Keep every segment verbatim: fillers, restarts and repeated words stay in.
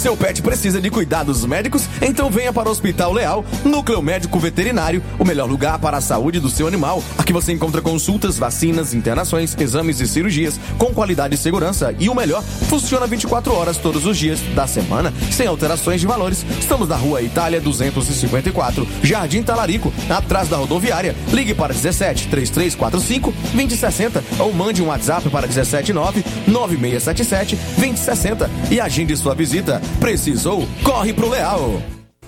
Seu pet precisa de cuidados médicos? Então venha para o Hospital Leal, Núcleo Médico Veterinário, o melhor lugar para a saúde do seu animal. Aqui você encontra consultas, vacinas, internações, exames e cirurgias com qualidade e segurança. E o melhor, funciona vinte e quatro horas todos os dias da semana, sem alterações de valores. Estamos na Rua Itália duzentos e cinquenta e quatro, Jardim Talarico, atrás da rodoviária. Ligue para dezessete, três três quatro cinco, dois zero seis zero ou mande um WhatsApp para dezessete nove, nove seis sete sete, dois zero seis zero e agende sua visita. Precisou? Corre pro Leal.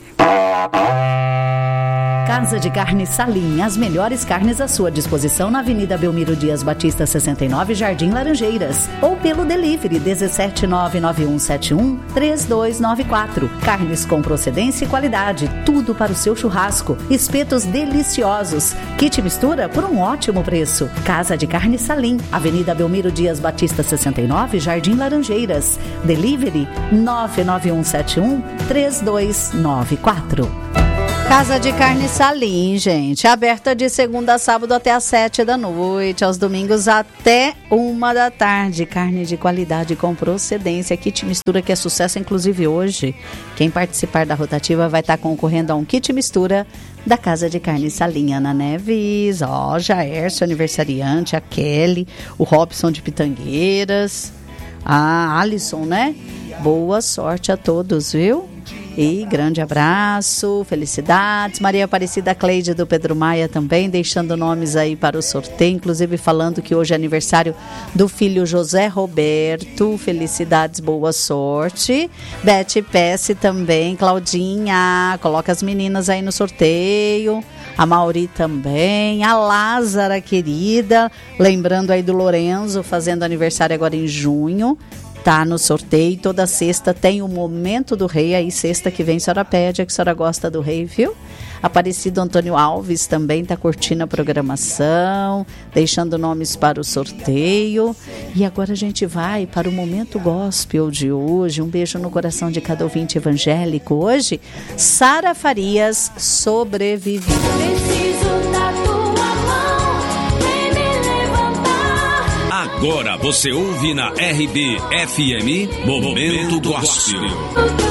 Casa de Carne Salim, as melhores carnes à sua disposição na Avenida Belmiro Dias Batista sessenta e nove, Jardim Laranjeiras, ou pelo delivery dezessete nove nove um sete um três dois nove quatro. Carnes com procedência e qualidade, tudo para o seu churrasco, espetos deliciosos, kit mistura por um ótimo preço. Casa de Carne Salim, Avenida Belmiro Dias Batista sessenta e nove, Jardim Laranjeiras, delivery nove nove um sete um três dois nove quatro. Casa de Carne Salim, gente, aberta de segunda a sábado até às sete da noite, aos domingos até uma da tarde. Carne de qualidade com procedência, kit mistura que é sucesso, inclusive hoje. Quem participar da rotativa vai estar concorrendo a um kit mistura da Casa de Carne Salim. Ana Neves, ó, Jaércio, aniversariante, a Kelly, o Robson de Pitangueiras, a Alisson, né? Boa sorte a todos, viu? E grande abraço, felicidades. Maria Aparecida Cleide do Pedro Maia também, deixando nomes aí para o sorteio, inclusive falando que hoje é aniversário do filho José Roberto. Felicidades, boa sorte. Beth Pesce também, Claudinha, coloca as meninas aí no sorteio. A Mauri também, a Lázara querida, lembrando aí do Lorenzo, fazendo aniversário agora em junho. Tá no sorteio, toda sexta tem o Momento do Rei, aí sexta que vem a senhora pede, é que a senhora gosta do rei, viu? Aparecido Antônio Alves também tá curtindo a programação, deixando nomes para o sorteio. E agora a gente vai para o Momento Gospel de hoje. Um beijo no coração de cada ouvinte evangélico. Hoje, Sara Farias, Sobrevivi. Preciso da tua mão, vem me levantar. Agora você ouve na R B F M Momento Gospel.